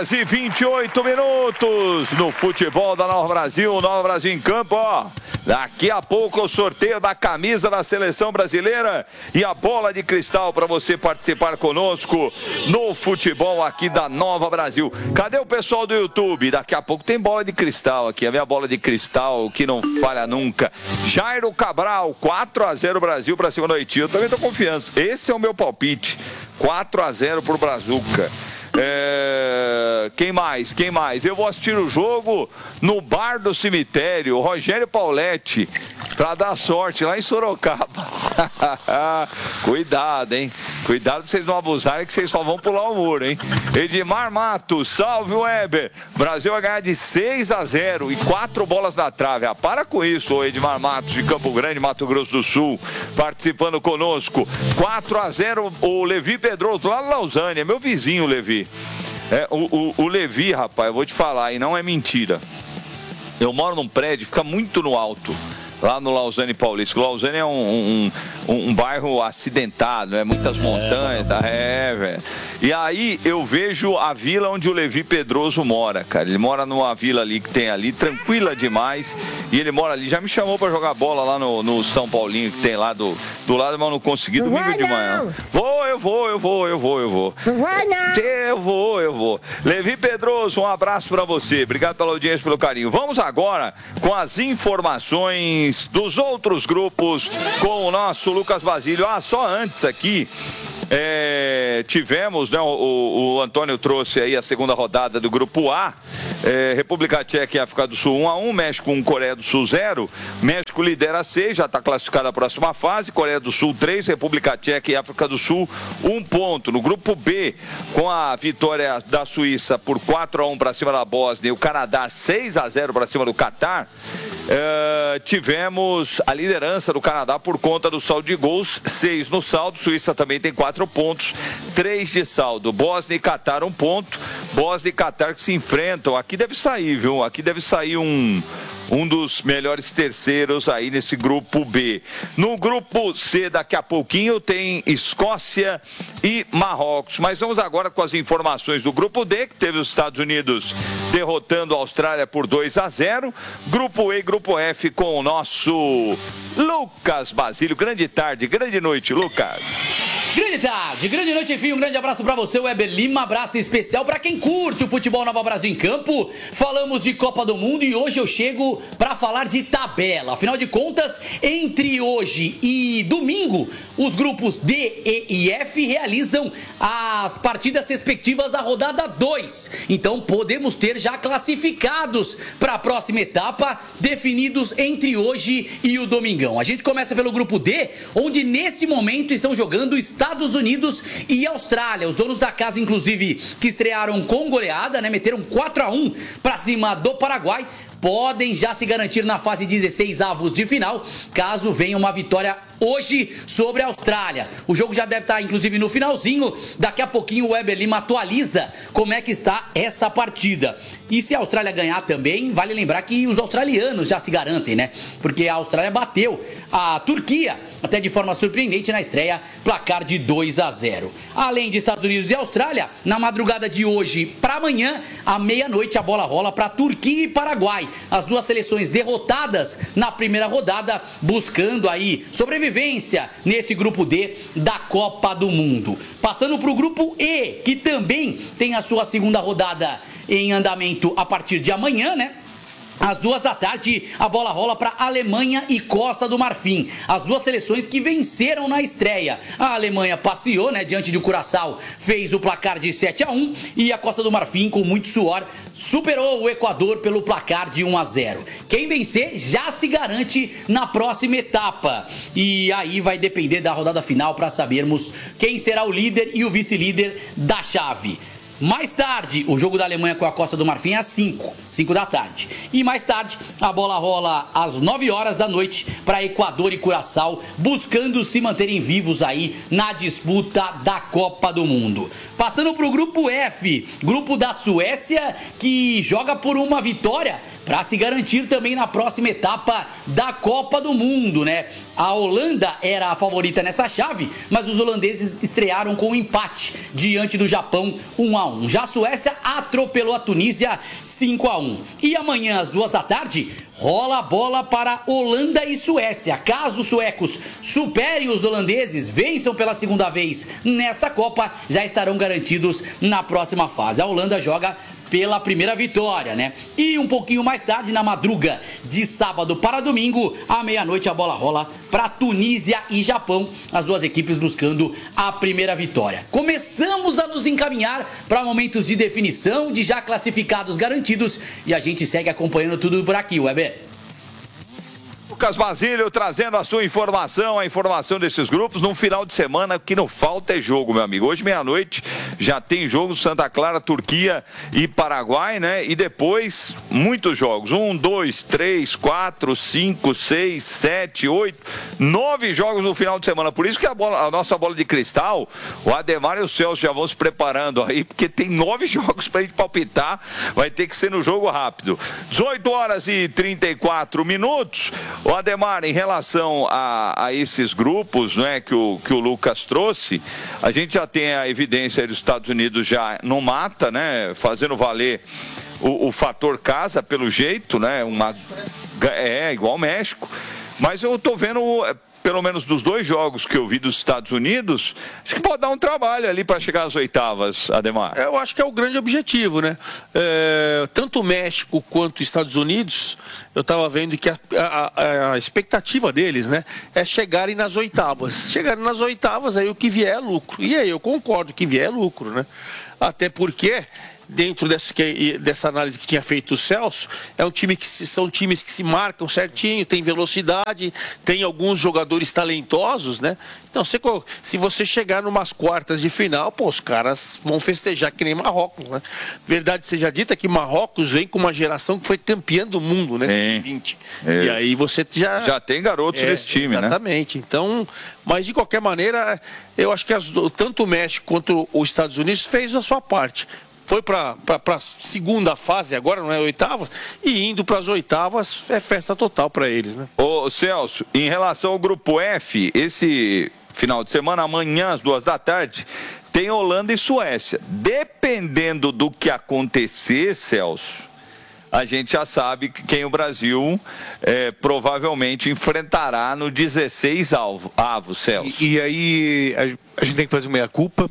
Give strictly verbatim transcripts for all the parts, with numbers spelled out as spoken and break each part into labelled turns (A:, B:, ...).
A: horas e vinte e oito minutos no futebol da Nova Brasil, Nova Brasil em campo, ó. Daqui a pouco o sorteio da camisa da seleção brasileira e a bola de cristal para você participar conosco no futebol aqui da Nova Brasil. Cadê o pessoal do YouTube? Daqui a pouco tem bola de cristal aqui, a minha bola de cristal que não falha nunca. Jairo Cabral, quatro a zero Brasil para cima do Haiti. Eu também tô confiando. Esse é o meu palpite. quatro a zero pro Brazuca. É... Quem mais? Quem mais? Eu vou assistir o jogo no Bar do Cemitério, Rogério Pauletti, pra dar sorte lá em Sorocaba. Cuidado, hein? Cuidado pra vocês não abusarem que vocês só vão pular o muro, hein? Edmar Matos, salve Weber. Brasil vai ganhar de seis a zero e quatro bolas na trave. Ah, para com isso, ô Edmar Matos de Campo Grande, Mato Grosso do Sul, participando conosco. quatro a zero o Levi Pedroso, lá na Lausanne, meu vizinho Levi. É, o, o, o Levi, rapaz, eu vou te falar, e não é mentira. Eu moro num prédio, fica muito no alto, lá no Lausanne Paulista. Lausanne é um, um, um, um bairro acidentado, é muitas montanhas, tá? É, velho. E aí eu vejo a vila onde o Levi Pedroso mora, cara. Ele mora numa vila ali que tem ali, tranquila demais. E ele mora ali, já me chamou pra jogar bola lá no, no São Paulinho, que tem lá do, do lado, mas eu não consegui domingo de manhã. Vou, eu vou, eu vou, eu vou, eu vou. Não vai não. Eu vou, eu vou. Levi Pedroso, um abraço pra você. Obrigado pela audiência, pelo carinho. Vamos agora com as informações dos outros grupos com o nosso Lucas Basílio. Ah, só antes aqui, é, tivemos, né, o, o Antônio trouxe aí a segunda rodada do grupo A, é, República Tcheca e África do Sul um a um, México um, Coreia do Sul zero, México lidera seis, já está classificado a próxima fase, Coreia do Sul três, República Tcheca e África do Sul um ponto. No grupo B, com a vitória da Suíça por quatro a um para cima da Bósnia e o Canadá seis a zero para cima do Catar, é, tivemos a liderança do Canadá por conta do saldo de gols, seis no saldo, Suíça também tem quatro pontos, três de saldo, Bósnia e Catar um ponto, Bósnia e Catar que se enfrentam, aqui deve sair, viu? Aqui deve sair um... um dos melhores terceiros aí nesse grupo B. No grupo C, daqui a pouquinho, tem Escócia e Marrocos. Mas vamos agora com as informações do grupo D, que teve os Estados Unidos derrotando a Austrália por dois a zero. Grupo E e grupo F com o nosso Lucas Basílio. Grande tarde, grande noite, Lucas.
B: Grande tarde, grande noite, enfim, um grande abraço pra você, Weber Lima, abraço especial pra quem curte o futebol Nova Brasil em campo. Falamos de Copa do Mundo e hoje eu chego pra falar de tabela. Afinal de contas, entre hoje e domingo, os grupos D, E e F realizam as partidas respectivas à rodada dois. Então podemos ter já classificados para a próxima etapa, definidos entre hoje e o domingão. A gente começa pelo grupo D, onde nesse momento estão jogando Estados Unidos e Austrália. Os donos da casa, inclusive, que estrearam com goleada, né? Meteram quatro a um para cima do Paraguai. Podem já se garantir na fase dezesseis avos de final, caso venha uma vitória hoje sobre a Austrália. O jogo já deve estar, inclusive, no finalzinho. Daqui a pouquinho o Weber Lima atualiza como é que está essa partida. E se a Austrália ganhar também, vale lembrar que os australianos já se garantem, né? Porque a Austrália bateu a Turquia, até de forma surpreendente na estreia, placar de dois a zero. Além de Estados Unidos e Austrália, na madrugada de hoje para amanhã, à meia-noite, a bola rola para Turquia e Paraguai. As duas seleções derrotadas na primeira rodada, buscando aí sobrevivência nesse grupo D da Copa do Mundo. Passando para o grupo E, que também tem a sua segunda rodada em andamento a partir de amanhã, né? Às duas da tarde, a bola rola para Alemanha e Costa do Marfim. As duas seleções que venceram na estreia. A Alemanha passeou, né, diante de Curaçao, fez o placar de sete a um. E a Costa do Marfim, com muito suor, superou o Equador pelo placar de um a zero. Quem vencer já se garante na próxima etapa. E aí vai depender da rodada final para sabermos quem será o líder e o vice-líder da chave. Mais tarde, o jogo da Alemanha com a Costa do Marfim é às cinco, cinco da tarde. E mais tarde, a bola rola às nove horas da noite para Equador e Curaçao, buscando se manterem vivos aí na disputa da Copa do Mundo. Passando para o grupo F, grupo da Suécia, que joga por uma vitória para se garantir também na próxima etapa da Copa do Mundo, né? A Holanda era a favorita nessa chave, mas os holandeses estrearam com um empate diante do Japão, um a a um. Já a Suécia atropelou a Tunísia cinco a um. E amanhã, às duas da tarde, rola a bola para Holanda e Suécia. Caso os suecos superem os holandeses, vençam pela segunda vez nesta Copa, já estarão garantidos na próxima fase. A Holanda joga pela primeira vitória, né? E um pouquinho mais tarde, na madruga de sábado para domingo, à meia-noite, a bola rola para Tunísia e Japão, as duas equipes buscando a primeira vitória. Começamos a nos encaminhar para momentos de definição, de já classificados garantidos, e a gente segue acompanhando tudo por aqui, Weber.
A: Lucas Basílio trazendo a sua informação, a informação desses grupos num final de semana que não falta é jogo, meu amigo. Hoje, meia-noite, já tem jogo Santa Clara, Turquia e Paraguai, né? E depois, muitos jogos. Um, dois, três, quatro, cinco, seis, sete, oito, nove jogos no final de semana. Por isso que a, bola, a nossa bola de cristal, o Ademar e o Celso já vão se preparando aí, porque tem nove jogos pra gente palpitar. Vai ter que ser no jogo rápido. dezoito horas e trinta e quatro minutos. O Ademar, em relação a, a esses grupos, né, que o, que o Lucas trouxe, a gente já tem a evidência dos Estados Unidos já no mata, né, fazendo valer o, o fator casa, pelo jeito, né, uma, é igual ao México, mas eu tô vendo, pelo menos dos dois jogos que eu vi dos Estados Unidos, acho que pode dar um trabalho ali para chegar às oitavas, Ademar.
C: Eu acho que é o grande objetivo, né? É, tanto o México quanto os Estados Unidos, eu estava vendo que a, a, a expectativa deles, né, é chegarem nas oitavas. Chegarem nas oitavas, aí o que vier é lucro. E aí eu concordo que vier é lucro, né? Até porque, dentro dessa, dessa análise que tinha feito o Celso, é um time que são times que se marcam certinho, tem velocidade, tem alguns jogadores talentosos, né? Então, se, se você chegar numas quartas de final, pô, os caras vão festejar que nem Marrocos, né? Verdade seja dita que Marrocos vem com uma geração que foi campeã do mundo, né?
A: Sim.
C: vinte. E aí você já...
A: Já tem garotos é, nesse time,
C: exatamente.
A: né?
C: Exatamente. Então, mas de qualquer maneira, eu acho que as, tanto o México quanto os Estados Unidos fez a sua parte. Foi para a segunda fase, agora não é oitavas, e indo para as oitavas é festa total para eles, né?
A: Ô Celso, em relação ao grupo F, esse final de semana, amanhã às duas da tarde, tem Holanda e Suécia. Dependendo do que acontecer, Celso, a gente já sabe quem o Brasil é, provavelmente enfrentará no dezesseis avos, Celso.
D: E, e aí a, a gente tem que fazer meia-culpa.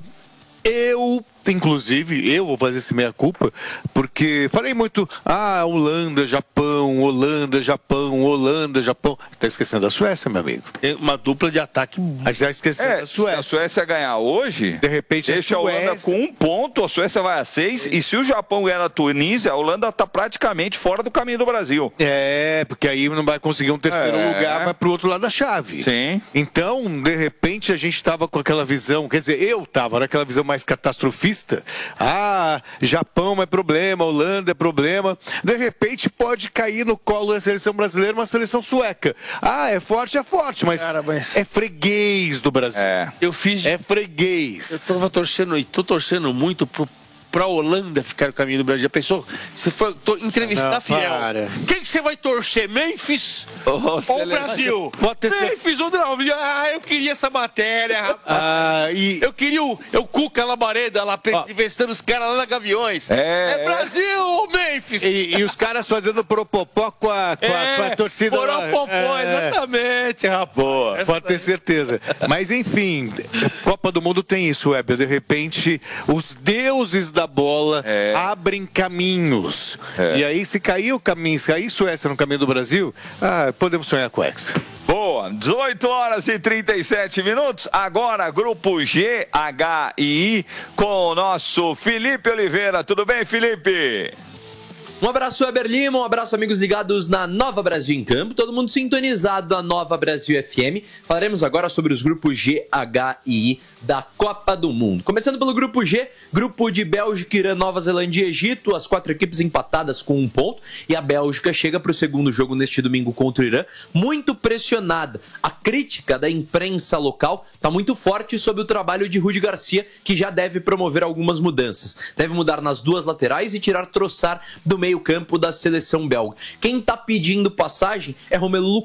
D: Eu... Inclusive, eu vou fazer esse meia-culpa, porque falei muito, ah, Holanda, Japão, Holanda, Japão, Holanda, Japão. Tá esquecendo da Suécia, meu amigo.
C: Tem uma dupla de ataque.
D: A gente tá esquecendo
A: é,
D: da Suécia.
A: Se a Suécia ganhar hoje,
D: de repente
A: deixa a, Suécia... a Holanda com um ponto, a Suécia vai a seis, e se o Japão ganhar a Tunísia, a Holanda tá praticamente fora do caminho do Brasil.
D: É, porque aí não vai conseguir um terceiro é. lugar, vai pro outro lado da chave.
A: Sim.
D: Então, de repente, a gente tava com aquela visão, quer dizer, eu tava naquela visão mais catastrofista. Ah, Japão é problema, Holanda é problema. De repente pode cair no colo da seleção brasileira uma seleção sueca. Ah, é forte, é forte, mas, Cara, mas... é freguês do Brasil.
A: É.
C: Eu fiz.
D: É freguês.
C: Eu tava torcendo e tô torcendo muito pro pra Holanda ficar no caminho do Brasil. Já pensou? Você foi entrevistar não, Fiel. Para. Quem que você vai torcer? Memphis oh, ou o Brasil? Memphis ou não? Ah, eu queria essa matéria, rapaz. Ah, e... Eu queria o, eu Cuca Labareda lá, ah. investando os caras lá na Gaviões. É, é Brasil ou Memphis?
D: E, e os caras fazendo propopó com a, com
C: é,
D: a, com a torcida lá.
C: Propopó, é. Exatamente, rapaz.
D: Boa, essa pode daí. ter certeza. Mas enfim, Copa do Mundo tem isso, Weber. De repente, os deuses da bola é. abrem caminhos. É. E aí, se cair o caminho, se cair Suécia no caminho do Brasil, ah, podemos sonhar com o Hexa.
A: Boa, dezoito horas e trinta e sete minutos. Agora, grupo G, H e I, com o nosso Felipe Oliveira. Tudo bem, Felipe?
E: Um abraço, Weber Lima, um abraço, amigos ligados na Nova Brasil em Campo, todo mundo sintonizado na Nova Brasil F M. Falaremos agora sobre os grupos G, H e I da Copa do Mundo. Começando pelo grupo G, grupo de Bélgica, Irã, Nova Zelândia e Egito, as quatro equipes empatadas com um ponto, e a Bélgica chega para o segundo jogo neste domingo contra o Irã, muito pressionada. A crítica da imprensa local está muito forte sobre o trabalho de Rudi Garcia, que já deve promover algumas mudanças. Deve mudar nas duas laterais e tirar Trossard do meio campo da seleção belga. Quem está pedindo passagem é Romelu Lukaku.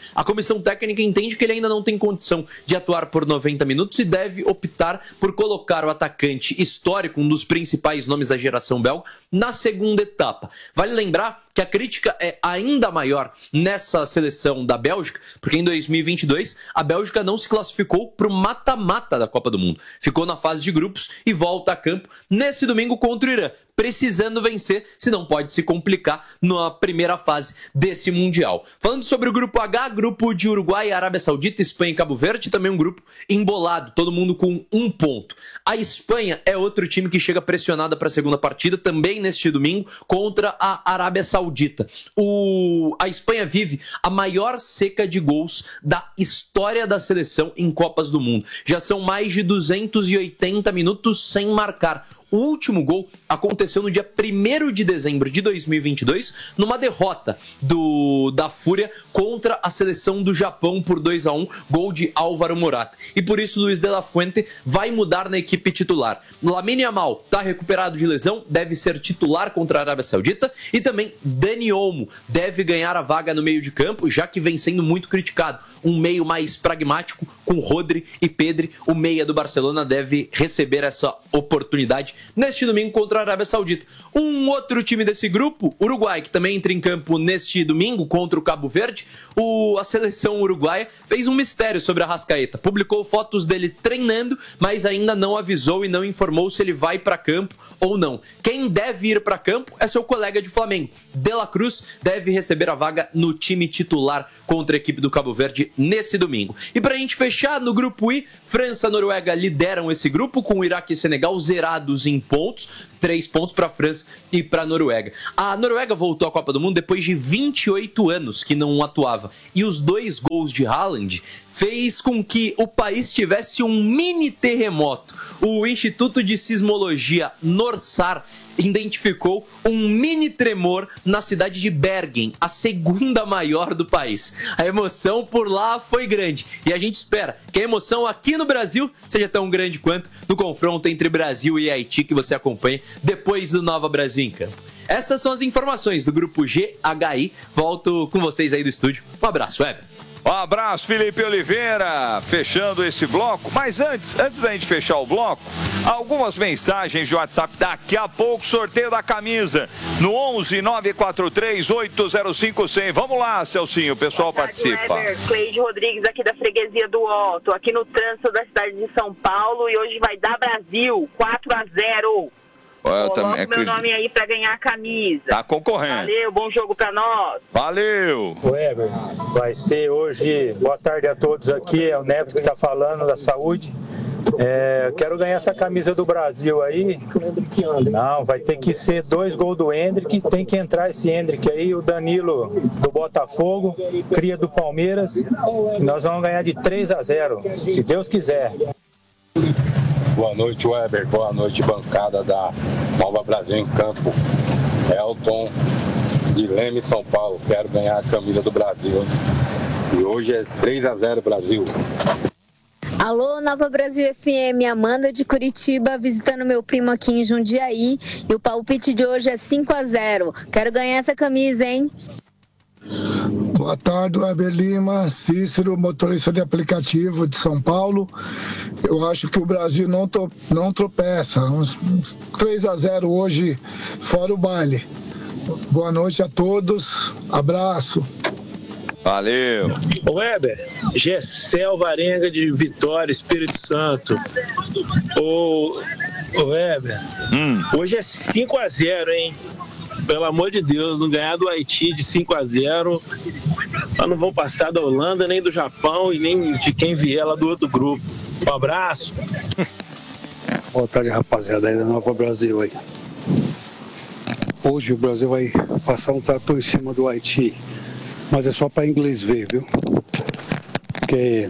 E: A comissão técnica entende que ele ainda não tem condição de atuar por noventa minutos e deve optar por colocar o atacante histórico, um dos principais nomes da geração belga, na segunda etapa. Vale lembrar que a crítica é ainda maior nessa seleção da Bélgica, porque em dois mil e vinte e dois a Bélgica não se classificou para o mata-mata da Copa do Mundo. Ficou na fase de grupos e volta a campo nesse domingo contra o Irã, precisando vencer, senão pode se complicar na primeira fase desse Mundial. Falando sobre o grupo H, grupo de Uruguai, Arábia Saudita, Espanha e Cabo Verde, também um grupo embolado, todo mundo com um ponto. A Espanha é outro time que chega pressionada para a segunda partida, também neste domingo, contra a Arábia Saudita. O... A Espanha vive a maior seca de gols da história da seleção em Copas do Mundo. Já são mais de duzentos e oitenta minutos sem marcar. O último gol aconteceu no dia primeiro de dezembro de dois mil e vinte e dois, numa derrota do, da Fúria contra a seleção do Japão por dois a um, gol de Álvaro Morata. E por isso Luiz de la Fuente vai mudar na equipe titular. Lamine Yamal está recuperado de lesão, deve ser titular contra a Arábia Saudita, e também Dani Olmo deve ganhar a vaga no meio de campo, já que vem sendo muito criticado. Um meio mais pragmático, com Rodri e Pedri, o meia do Barcelona deve receber essa oportunidade neste domingo contra a Arábia Saudita. Um outro time desse grupo, Uruguai, que também entra em campo neste domingo contra o Cabo Verde. O, a seleção uruguaia fez um mistério sobre a Arrascaeta. Publicou fotos dele treinando, mas ainda não avisou e não informou se ele vai para campo ou não. Quem deve ir para campo é seu colega de Flamengo. De la Cruz deve receber a vaga no time titular contra a equipe do Cabo Verde nesse domingo. E para a gente fechar, no grupo I, França e Noruega lideram esse grupo, com o Iraque e Senegal zerados em pontos, três pontos para a França e para a Noruega. A Noruega voltou à Copa do Mundo depois de vinte e oito anos que não atuava, e os dois gols de Haaland fez com que o país tivesse um mini terremoto. O Instituto de Sismologia Norsar identificou um mini tremor na cidade de Bergen, a segunda maior do país. A emoção por lá foi grande e a gente espera que a emoção aqui no Brasil seja tão grande quanto no confronto entre Brasil e Haiti, que você acompanha depois do Nova Brasil em Campo. Essas são as informações do grupo G H I. Volto com vocês aí do estúdio. Um abraço, Weber.
A: Um abraço, Felipe Oliveira, fechando esse bloco. Mas antes, antes da gente fechar o bloco, algumas mensagens de WhatsApp. Daqui a pouco, sorteio da camisa no onze nove quatro três oito zero cinco cem. Vamos lá, Celcinho, o pessoal
F: Boa tarde,
A: participa.
F: Weber. Cleide Rodrigues aqui da freguesia do Ó. Tô aqui no trânsito da cidade de São Paulo e hoje vai dar Brasil, quatro a zero.
A: Eu
F: Coloca
A: também
F: o meu nome aí pra ganhar a camisa.
A: Tá concorrendo.
F: Valeu, bom jogo pra nós.
A: Valeu.
G: Weber, vai ser hoje, boa tarde a todos aqui, é o Neto que tá falando da saúde. É, quero ganhar essa camisa do Brasil aí. Não, vai ter que ser dois gols do Hendrick, tem que entrar esse Hendrick aí, o Danilo do Botafogo, cria do Palmeiras, e nós vamos ganhar de três a zero, se Deus quiser.
H: Boa noite, Weber. Boa noite, bancada da Nova Brasil em Campo. Elton de Leme, São Paulo. Quero ganhar a camisa do Brasil. E hoje é três a zero Brasil.
I: Alô, Nova Brasil F M, Amanda de Curitiba, visitando meu primo aqui em Jundiaí. E o palpite de hoje é cinco a zero. Quero ganhar essa camisa, hein?
J: Boa tarde, Weber Lima, Cícero, motorista de aplicativo de São Paulo. Eu acho que o Brasil não, to, não tropeça. Uns, uns três a zero hoje, fora o baile. Boa noite a todos, abraço.
A: Valeu.
G: Weber, Gessel Varenga de Vitória, Espírito Santo. Ô, ô Weber,
A: hum.
G: hoje é cinco a zero, hein? Pelo amor de Deus, não ganhar do Haiti de cinco a zero, nós não vamos passar da Holanda, nem do Japão e nem de quem vier lá do outro grupo. Um abraço.
K: Boa tarde, rapaziada aí da Nova Brasil aí. Hoje o Brasil vai passar um trator em cima do Haiti, mas é só para inglês ver, viu? Porque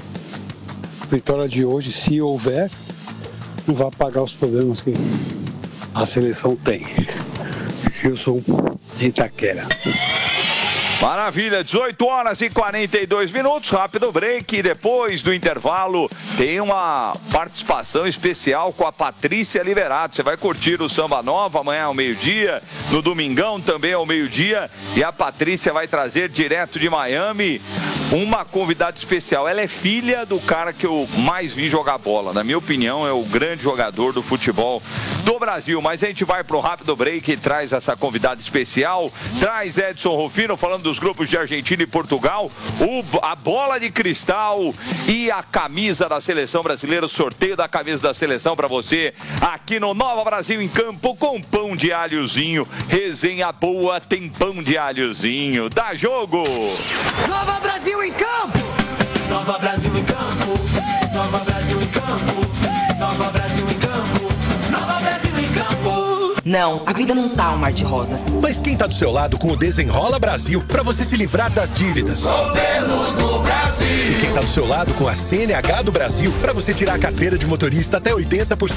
K: a vitória de hoje, se houver, não vai apagar os problemas que a seleção tem. Wilson de Itaquera.
A: Maravilha, dezoito horas e quarenta e dois minutos, rápido break, e depois do intervalo tem uma participação especial com a Patrícia Liberato. Você vai curtir o Samba Nova amanhã ao meio-dia, no domingão também ao meio-dia, e a Patrícia vai trazer direto de Miami uma convidada especial. Ela é filha do cara que eu mais vi jogar bola. Na minha opinião, é o grande jogador do futebol do Brasil. Mas a gente vai pro rápido break e traz essa convidada especial. Traz Edson Rufino falando dos grupos de Argentina e Portugal. O, a bola de cristal e a camisa da seleção brasileira. O sorteio da camisa da seleção para você aqui no Nova Brasil em Campo com pão de alhozinho. Resenha boa, tem pão de alhozinho. Dá jogo!
L: Nova Brasil em Campo! Nova Brasil em Campo! Nova Brasil em Campo! Nova Brasil em Campo! Nova Brasil em Campo!
M: Não, a vida não tá um mar de rosas.
N: Mas quem tá do seu lado com o Desenrola Brasil pra você se livrar das dívidas?
L: Governo do Brasil!
N: E quem tá do seu lado com a C N H do Brasil pra você tirar a carteira de motorista até oitenta por cento